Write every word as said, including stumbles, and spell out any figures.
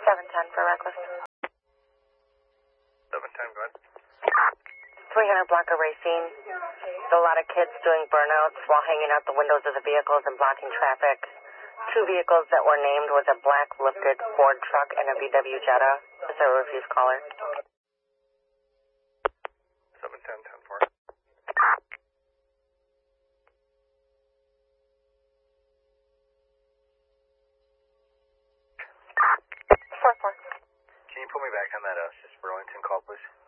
seven ten for reckless. seven ten, go ahead. three hundred block of Racine. A lot of kids doing burnouts while hanging out the windows of the vehicles and blocking traffic. Two vehicles that were named was a black lifted Ford truck and a V W Jetta. Is there a refuse caller? seven ten, ten four. four four. Can you put me back on that uh, Sis Burlington call, please?